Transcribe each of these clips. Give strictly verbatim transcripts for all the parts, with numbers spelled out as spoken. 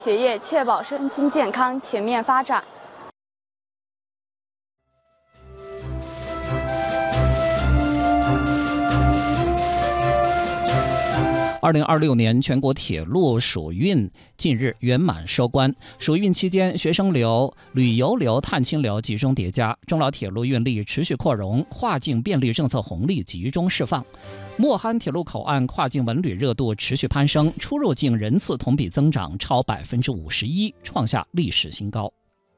学业，确保身心健康全面发展。 二零二六年全国铁路暑运近日圆满收官。暑运期间，学生流、旅游流、探亲流集中叠加，中老铁路运力持续扩容，跨境便利政策红利集中释放。莫憨铁路口岸跨境文旅热度持续攀升，出入境人次同比增长超百分之五十一，创下历史新高。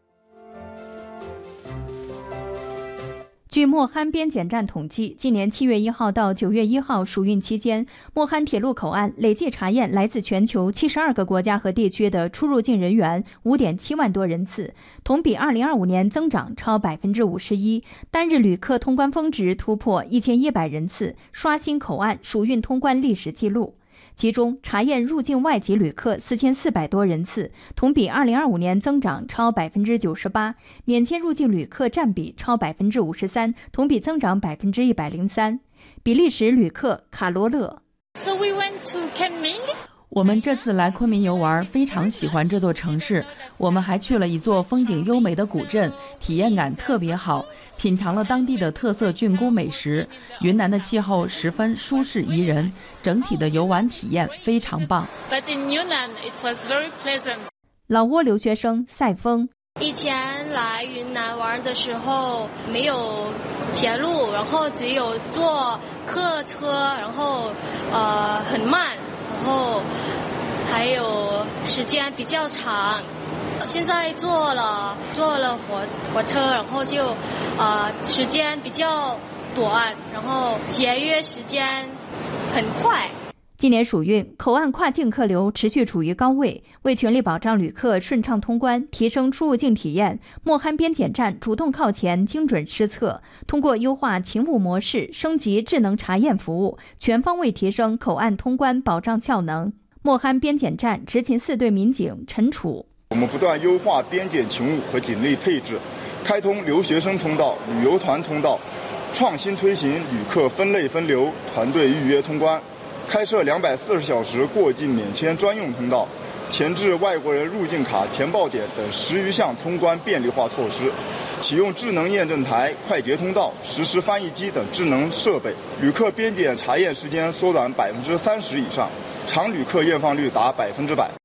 据莫憨边检站统计，今年七月一号到九月一号暑运期间，莫憨铁路口岸累计查验来自全球七十二个国家和地区的出入境人员五点七万多人次，同比二零二五年增长超百分之五十一，单日旅客通关峰值突破一千一百人次，刷新口岸暑运通关历史记录。其中查验入境外籍旅客四千四百多人次，同比二零二五年增长超百分之九十八，免签入境旅客占比超百分之五十三，同比增长百分之一百零三。比利时旅客卡罗勒 So we went to Kunming. 我们这次来昆明游玩，非常喜欢这座城市。我们还去了一座风景优美的古镇，体验感特别好，品尝了当地的特色菌菇美食。云南的气候十分舒适宜人，整体的游玩体验非常棒。 But in Yunnan, it was very pleasant. 老挝留学生赛峰， 以前来云南玩的时候没有铁路，然后只有坐客车，然后呃很慢。然后还有时间比较长，现在坐了坐了火火车，然后就呃时间比较短，然后节约时间很快。 今年暑运，口岸跨境客流持续处于高位，为全力保障旅客顺畅通关，提升出入境体验，莫憨边检站主动靠前，精准施策，通过优化勤务模式、升级智能查验服务，全方位提升口岸通关保障效能。莫憨边检站执勤四队民警陈楚： 我们不断优化边检勤务和警力配置，开通留学生通道、旅游团通道，创新推行旅客分类分流、团队预约通关。开设两百四十小时过境免签专用通道，前置外国人入境卡填报点等十余项通关便利化措施，启用智能验证台、快捷通道、实时翻译机等智能设备，旅客边检查验时间缩短百分之三十以上，常旅客验放率达百分之百。